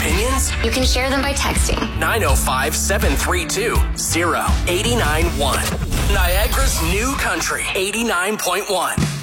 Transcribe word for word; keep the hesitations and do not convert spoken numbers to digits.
opinions? You can share them by texting nine oh five, seven three two, oh eight nine one. Niagara's new country, eighty-nine point one.